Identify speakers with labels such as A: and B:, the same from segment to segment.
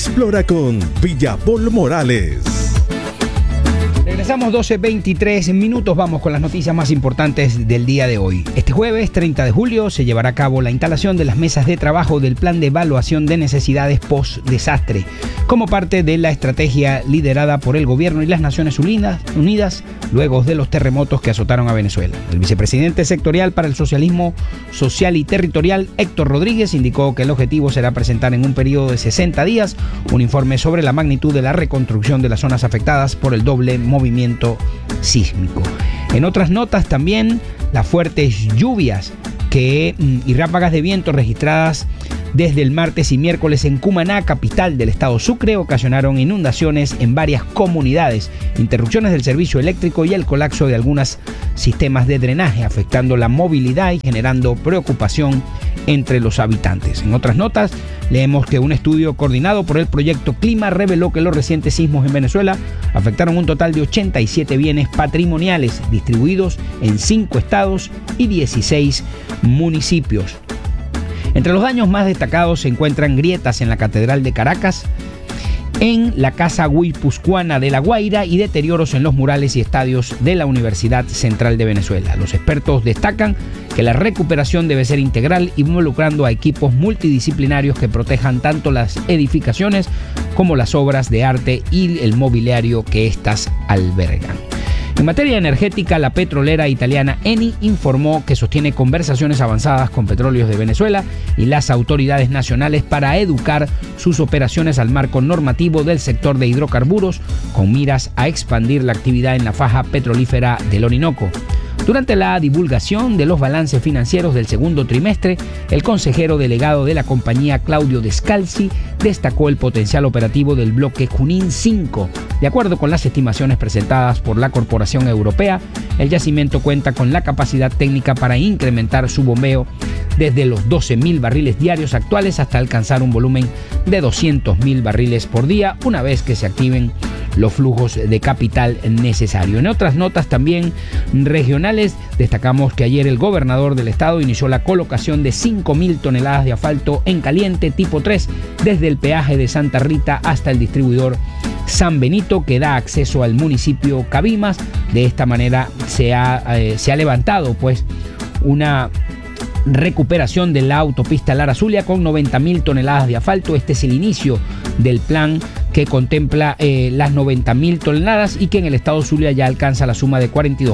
A: Explora con Villapol Morales.
B: Regresamos 12:23 minutos, vamos con las noticias más importantes del día de hoy. Este jueves 30 de julio se llevará a cabo la instalación de las mesas de trabajo del Plan de Evaluación de Necesidades Post-Desastre, como parte de la estrategia liderada por el gobierno y las Naciones Unidas luego de los terremotos que azotaron a Venezuela. El vicepresidente sectorial para el socialismo social y territorial, Héctor Rodríguez, indicó que el objetivo será presentar en un periodo de 60 días un informe sobre la magnitud de la reconstrucción de las zonas afectadas por el doble movimiento sísmico. En otras notas también, las fuertes lluvias y ráfagas de viento registradas desde el martes y miércoles en Cumaná, capital del estado Sucre, ocasionaron inundaciones en varias comunidades, interrupciones del servicio eléctrico y el colapso de algunos sistemas de drenaje, afectando la movilidad y generando preocupación entre los habitantes. En otras notas, leemos que un estudio coordinado por el Proyecto Clima reveló que los recientes sismos en Venezuela afectaron un total de 87 bienes patrimoniales distribuidos en 5 estados y 16 municipios. Entre los daños más destacados se encuentran grietas en la Catedral de Caracas, en la Casa Guipuzcoana de La Guaira y deterioros en los murales y estadios de la Universidad Central de Venezuela. Los expertos destacan que la recuperación debe ser integral, involucrando a equipos multidisciplinarios que protejan tanto las edificaciones como las obras de arte y el mobiliario que éstas albergan. En materia energética, la petrolera italiana Eni informó que sostiene conversaciones avanzadas con Petróleos de Venezuela y las autoridades nacionales para educar sus operaciones al marco normativo del sector de hidrocarburos, con miras a expandir la actividad en la faja petrolífera del Orinoco. Durante la divulgación de los balances financieros del segundo trimestre, el consejero delegado de la compañía, Claudio Descalzi, destacó el potencial operativo del bloque Junín 5. De acuerdo con las estimaciones presentadas por la Corporación Europea, el yacimiento cuenta con la capacidad técnica para incrementar su bombeo desde los 12.000 barriles diarios actuales hasta alcanzar un volumen de 200.000 barriles por día, una vez que se activen los flujos de capital necesario. En otras notas también regionales, destacamos que ayer el gobernador del estado inició la colocación de 5.000 toneladas de asfalto en caliente tipo 3 desde el peaje de Santa Rita hasta el distribuidor San Benito, que da acceso al municipio Cabimas. De esta manera se ha levantado pues una recuperación de la autopista Lara Zulia con 90.000 toneladas de asfalto. Este es el inicio del plan que contempla las 90.000 toneladas y que en el estado Zulia ya alcanza la suma de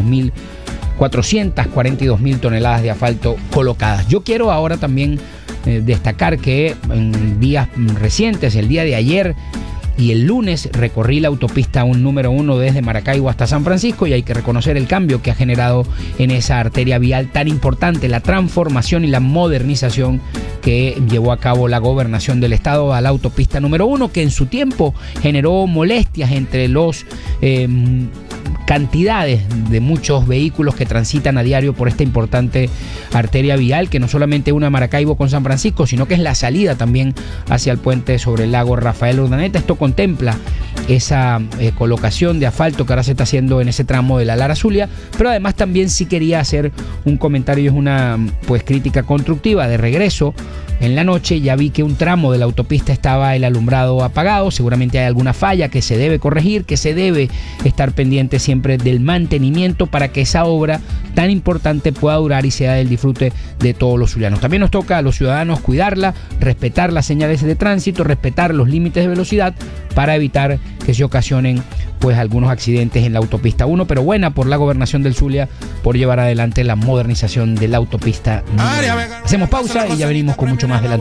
B: 442.000 toneladas de asfalto colocadas. Yo quiero ahora también destacar que en días recientes, el día de ayer y el lunes, recorrí la autopista número 1 desde Maracaibo hasta San Francisco, y hay que reconocer el cambio que ha generado en esa arteria vial tan importante, la transformación y la modernización que llevó a cabo la gobernación del estado a la autopista número 1, que en su tiempo generó molestias entre los cantidades de muchos vehículos que transitan a diario por esta importante arteria vial, que no solamente une a Maracaibo con San Francisco, sino que es la salida también hacia el puente sobre el lago Rafael Urdaneta. Esto contempla esa colocación de asfalto que ahora se está haciendo en ese tramo de la Lara Zulia, pero además también sí quería hacer un comentario y es una crítica constructiva. De regreso en la noche ya vi que un tramo de la autopista estaba el alumbrado apagado. Seguramente hay alguna falla que se debe corregir, que se debe estar pendiente siempre del mantenimiento para que esa obra tan importante pueda durar y sea del disfrute de todos los zulianos. También nos toca a los ciudadanos cuidarla, respetar las señales de tránsito, respetar los límites de velocidad para evitar que se ocasionen algunos accidentes en la autopista 1, pero buena por la gobernación del Zulia por llevar adelante la modernización de la autopista. Hacemos pausa y ya venimos con mucho más de la